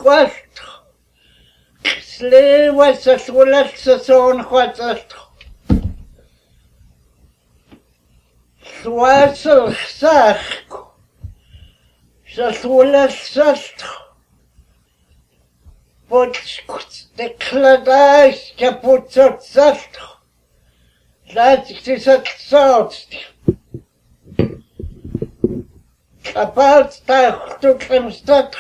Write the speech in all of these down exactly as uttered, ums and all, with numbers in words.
qualto. Sleva sa sulat sa son quatalto. Suasal sarco. Sa sulat salto. Pots declarais capuzzot salto. Laat is het zoutst. Kapalt daar tot hem stad.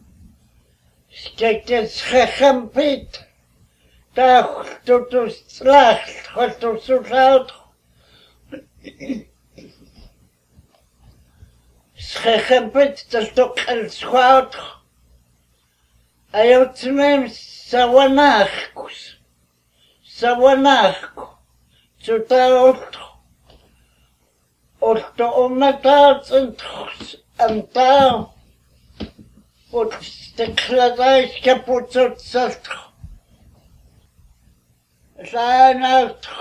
Kijk eens gegampit. Daar tot de slacht. Wat tot zo zout. Gegampit dat toch een schout. Hij had hem sawanachkus. Sawanachkus. Zodat of de ometaat en daar wordt de kladijs kapot zat zat. Zijn uit.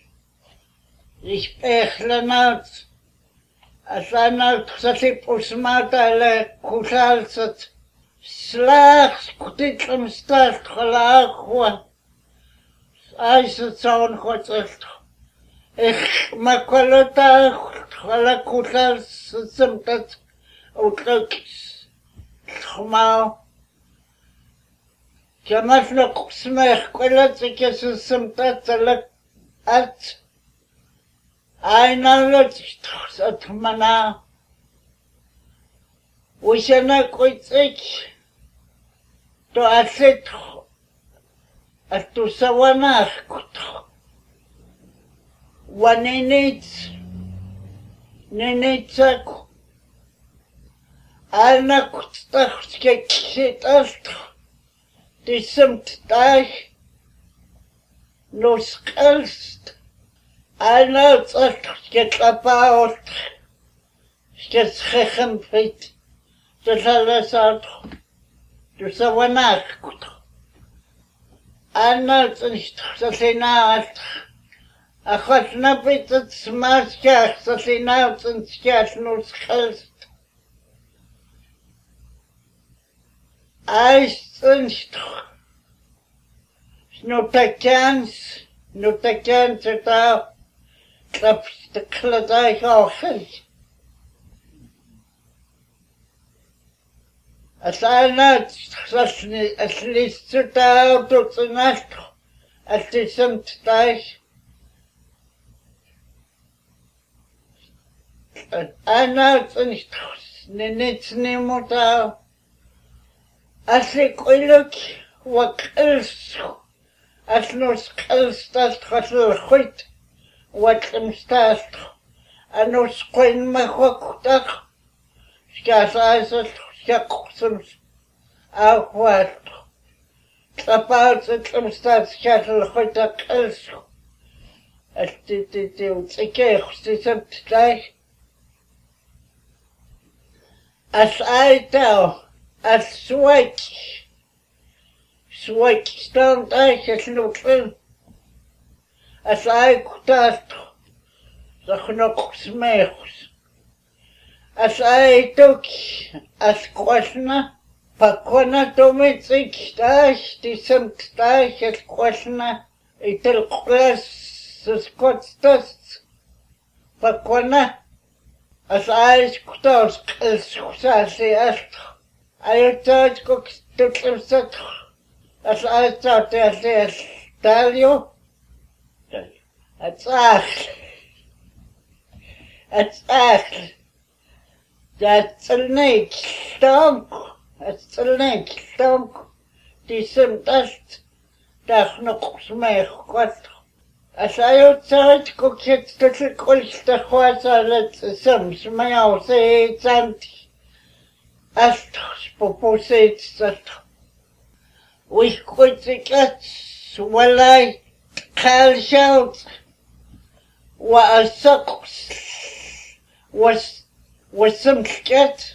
Ik pechlen uit. Zijn uit dat ik posmata le kusal zat. Slags kutit hem staat gelaag gewoon. Hij zat zo'n goed zat. Ik maak wel het alle koeters simtet uitlooks. Maar je mag nog smeg kwellet ik is simtet alle uit. Een lot het mana. We zijn kwijt ik. To asset. Het to sawanach kut. Wanneer Nenetsak Alna kutstachske kit alto. Die simt dag nos kelst. Alna tsachtske klapaut. Skets gegampit. Dat alles uit. Dus dat wanneer kut. Alna tsachtske Ach, na het smaakjes, dat hij nou zijn schaars nog schelst. Hij is een stok. Snotakans, snotakans het al. Klap de kladij ook. Als hij nou, als liefst het al tot zijn nacht. Als hij zijn thuis. Ana niet niet niemand al. Als ik ooit wat els, als nog els dat gaat goed, wat hem staat, en ons kon me goed dag, schaas als het schaksums, ook wat. Kapals het hem staat, schaas goed dag els. Als dit dit dit ik krijg, dit is het gleich. Als hij daar, als zwak, zwak stond eigenlijk nog in. Als hij dat, zag nog smeeks. Als hij ook, als kwasna, pakwana tomit ik daar, die zijn daar, als kwasna, ik tel klas, dus kotstast, pakwana. Als hij kutas kelskusaasi echt, hij had ook toekomstig. Als hij zat als hij stalio, het zag, het zag, dat zal niet stonk, het zal niet stonk, die simtast, dat nog smeeg kwast. Als hij outside kookt het tot de koolste het soms mij als hij zand. Als het popozit zat. We kookt ik het, wel hij kalshout. Wat soks was was some ket.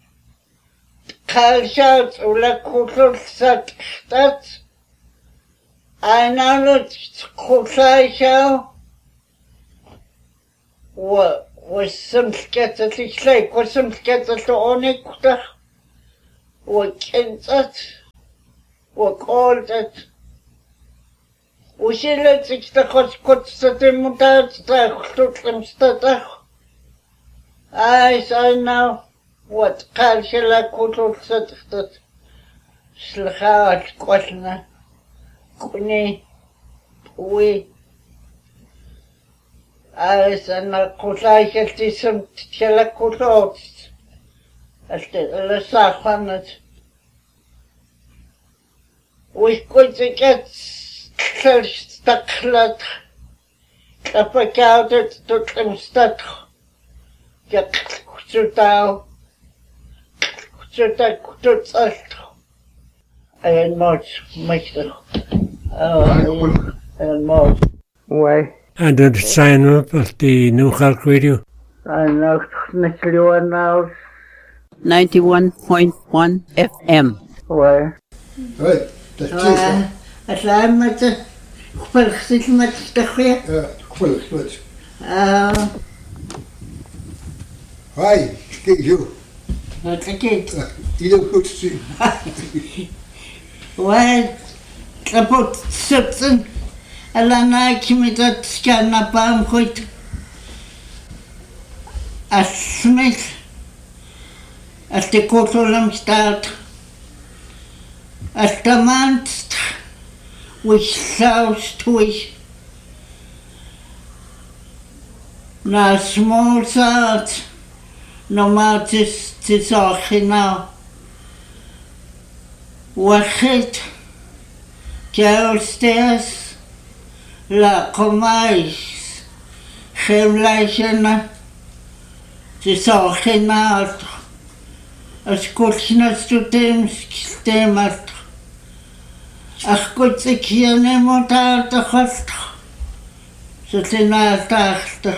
Kalshout ula kookelt zat dat. En dan het koolshout. Wat was some ket dat ik leek was some ket dat de onikte. Wat kent dat? وقلت وشيلت تخش كنت ستموتات تخلط المستطخ I I know what قال شلا كنت ستخطط سلخات قلنا كوني وي I أنا قلت شلتي سمت شلا كنت لساخنت وكنت كت تستقلت كفكاوت تتمستخ كتشتاو كتشتا كتشتا أي الموت مشتخ أي الموت Why? And did sign up at the New Halk Radio? I know نسلي now ninety-one point one F M. Why? Right, that's it. أسلامة خبر خدمة تخيل. Ja, geweldig, goed. آه. Hi, kijk zo. Wat geeft? Ieder goed te zien. Waar kapot zitten. Alana met dat scanapam goed. Als Smith. Als de kotolam staat. Als de man which sounds twitch. Na small sound. No matter to talk now. Waxit. Downstairs. La comais. Gemleisena. To talk now. As kuchna studems stemat. Ach gut ik hier nemo daar te gast. Zo zijn na tacht.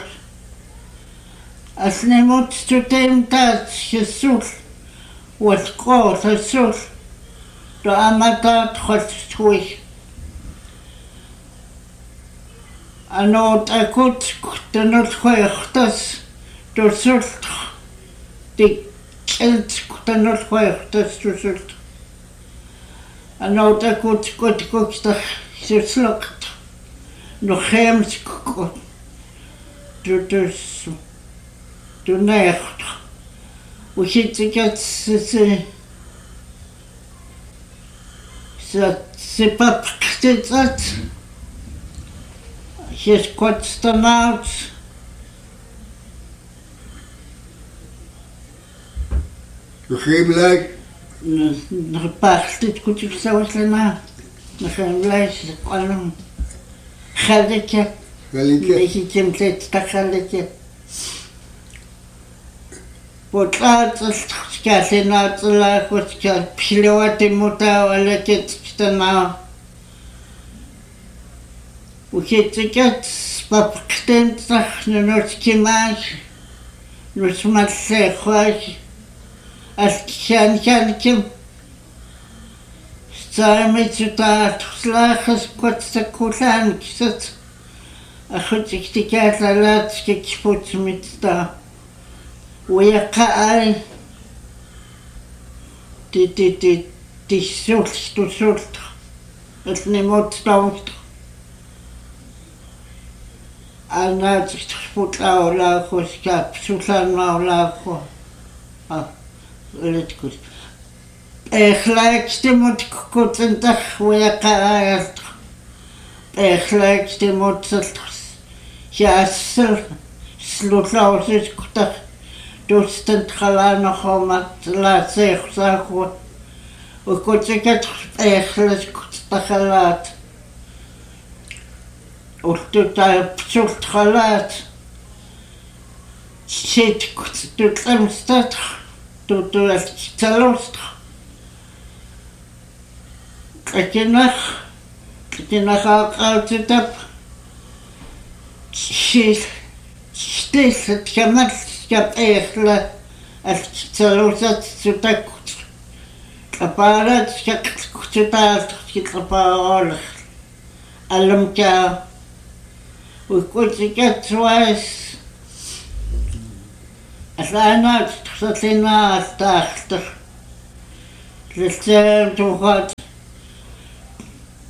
As nemo studem dat Jesus. Wat groot Jesus. De amatat God twee. Anot akut de not goeie door zult. Die kent de not goeie door zult. Anot akut goed goed de slukt. Nog heems goed. Door dus. Door necht. We zitten het ze ze ze papkt dat. Je squats dan out. Je geen blijk. Nog pakt het goed ik zou het na. Nog geen lijst kwam. Galletje. Galletje. Ik heb het dat galletje. Wat laat het schatten uit de laag wat ik piloot in moet houden het dan nou. We zitten het papkt dat nog kimaas. Nog maar zeg wat. Als kan kan kim. Samen met dat slagen wat de kolan zit. Goed ik die kaart laat ik voet met dat. ويقع دي دي دي دي سلط دو سلط اثني موت دوت أنا تخبط لا ولا خوش كاب سلطان ما ولا خو آه قلت كل إخلاق تموت كوت انتخ ويقع يلتخ إخلاق تموت سلطخ يا سل سلوط لا وسيس كتخ دوستن خلانا خامت لا سيخ ساخو وكنت كت اخلص كنت خلات وقت تا بسولت خلات شيت كنت تلمستت تو تو تلوست كتنخ كتنخ قالت تب شيت شتيت كمل Jag äglar att tillåta att kaparat ska kutat kapal alamka och kutsikat twice asana tsatina tahta lisem tuhat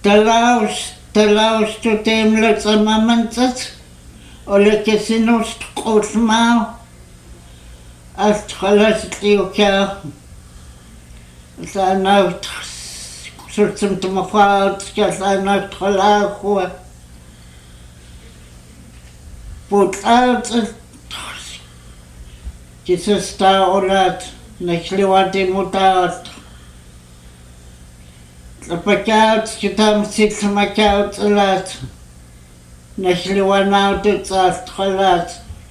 Talaus, talaus tu tem le tsamamantsat. Ole kesinust qulmao. Ast khalas tiuka. Sa naut sultsum tumafaat ka sa naut khala khwa. Put out Jesus sta olat nakhliwati mutat. Lapakaut kitam sitmakaut olat. Nakhliwanaut tsat khalat.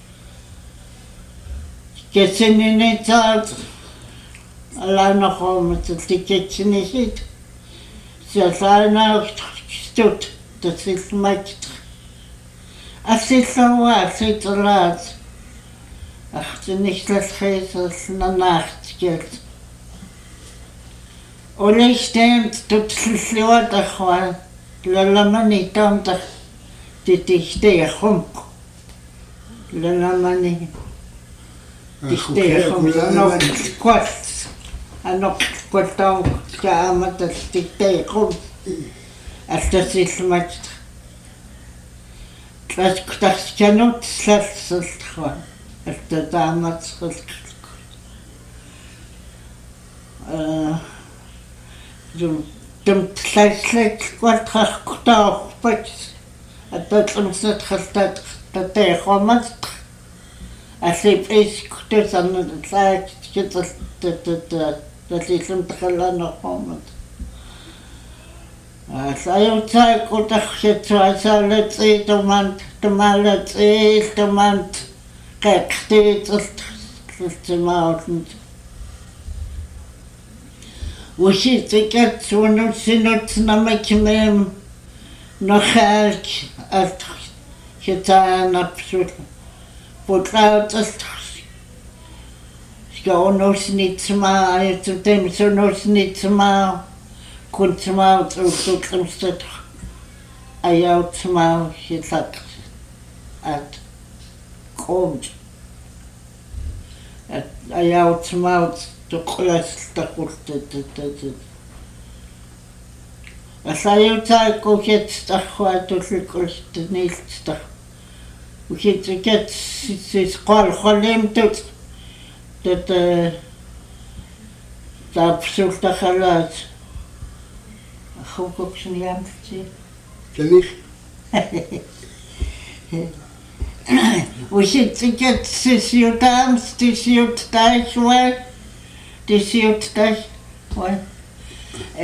Kesininitat ala nakhom tsiketsinishit. Sasana stut tsitmakt. Asisawa sitlat. Ach, sie nicht das Rätsels in der Nacht geht. Und ich stimmt, du bist Leute, weil Lalamani Tante, die dich der Hunk. Lalamani. Die der Hunk, noch kurz. Noch kurz auch, ja, aber das die der Hunk. Als das ist mit. Das das kann nicht selbst sein. Это damals dem Tleislek Quatrach Kutau, but at that onset has that the day homage. I say, please, there's another side, get the little Kalana homage. As I outside Kutach, so I saw let's eat the month, the man, let's eat the month. Kijk, steeds als de mountains. We zit ik het zo nog zinnot na met me nog elk het gedaan absoluut. Voortlaat het. Gewoon nog niet maar het tem zo nog niet maar kunt maar zo zo komstet. Ayot maar het at komt. I out mouth to class the quartet. As I outside go get stuff quite to request the next stuff. We get to get this call Holim to that the absolute halat. How cooks in Yamchi? Can ich? We should get this your dance, this your dash way, this your dash way.